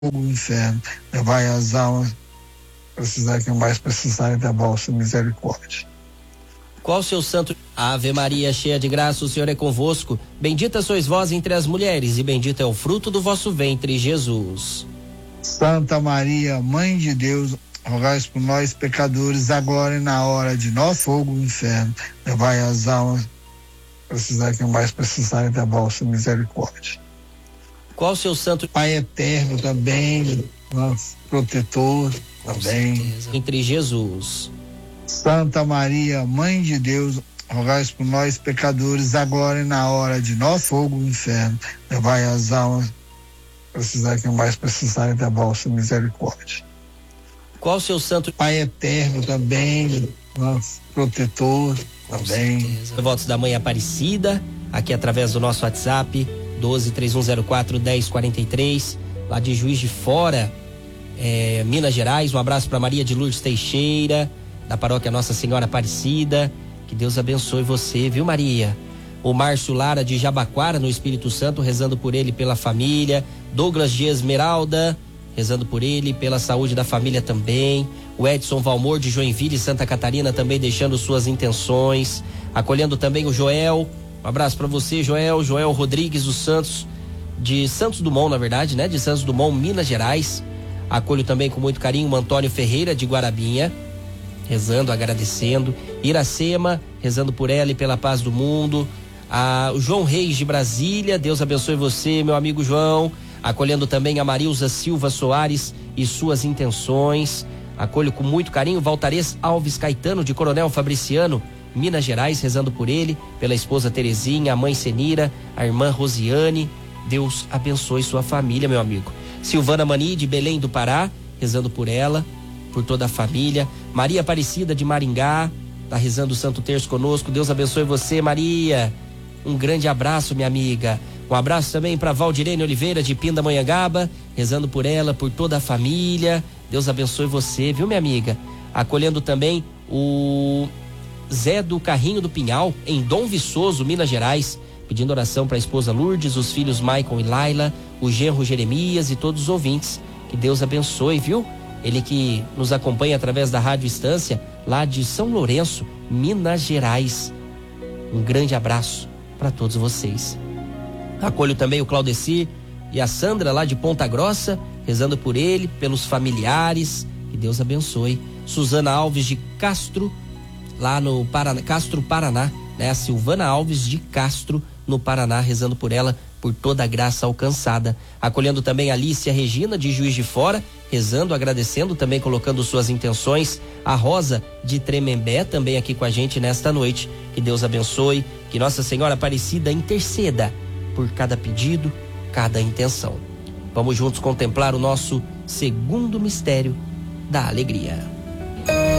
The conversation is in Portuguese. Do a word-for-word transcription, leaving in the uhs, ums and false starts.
fogo do inferno, levai as almas precisar que mais precisarem da vossa misericórdia. Qual seu santo? Ave Maria, cheia de graça, o Senhor é convosco. Bendita sois vós entre as mulheres, e bendito é o fruto do vosso ventre, Jesus. Santa Maria, Mãe de Deus, rogai por nós, pecadores, agora e na hora de nosso fogo do inferno. Levai as almas precisar que mais precisarem da vossa misericórdia. Qual seu santo? Pai eterno também, nosso protetor também. Entre Jesus. Santa Maria, Mãe de Deus, rogai por nós, pecadores, agora e na hora de nosso fogo do inferno. Levai as almas precisar que mais precisarem da vossa misericórdia. Qual seu santo? Pai eterno também, nosso protetor também. Votos da Mãe Aparecida, aqui através do nosso WhatsApp, doze, três um zero quatro, dez quarenta e três, lá de Juiz de Fora, é, Minas Gerais. Um abraço para Maria de Lourdes Teixeira, da paróquia Nossa Senhora Aparecida. Que Deus abençoe você, viu, Maria? O Márcio Lara de Jabaquara, no Espírito Santo, rezando por ele e pela família. Douglas de Esmeralda, rezando por ele, pela saúde da família também. O Edson Valmor de Joinville, Santa Catarina, também deixando suas intenções. Acolhendo também o Joel. Um abraço para você, Joel. Joel Rodrigues dos Santos, de Santos Dumont, na verdade, né? De Santos Dumont, Minas Gerais. Acolho também com muito carinho o Antônio Ferreira de Guarabinha, rezando, agradecendo. Iracema, rezando por ela e pela paz do mundo. Ah, o João Reis de Brasília, Deus abençoe você, meu amigo João. Acolhendo também a Marilza Silva Soares e suas intenções. Acolho com muito carinho Valtarez Alves Caetano de Coronel Fabriciano, Minas Gerais, rezando por ele, pela esposa Terezinha, a mãe Senira, a irmã Rosiane. Deus abençoe sua família, meu amigo. Silvana Mani de Belém do Pará, rezando por ela, por toda a família. Maria Aparecida de Maringá, tá rezando o Santo Terço conosco. Deus abençoe você, Maria. Um grande abraço, minha amiga. Um abraço também para Valdirene Oliveira de Pindamonhangaba, rezando por ela, por toda a família. Deus abençoe você, viu, minha amiga? Acolhendo também o Zé do Carrinho do Pinhal, em Dom Viçoso, Minas Gerais, pedindo oração para a esposa Lourdes, os filhos Maicon e Laila, o genro Jeremias e todos os ouvintes. Que Deus abençoe, viu? Ele que nos acompanha através da Rádio Estância, lá de São Lourenço, Minas Gerais. Um grande abraço para todos vocês. Acolho também o Claudecir e a Sandra lá de Ponta Grossa, rezando por ele, pelos familiares. Que Deus abençoe. Suzana Alves de Castro, lá no Paraná, Castro, Paraná, né? A Silvana Alves de Castro, no Paraná, rezando por ela, por toda a graça alcançada. Acolhendo também a Alicia Regina de Juiz de Fora, rezando, agradecendo, também colocando suas intenções. A Rosa de Tremembé, também aqui com a gente nesta noite. Que Deus abençoe, que Nossa Senhora Aparecida interceda por cada pedido, cada intenção. Vamos juntos contemplar o nosso segundo mistério da alegria.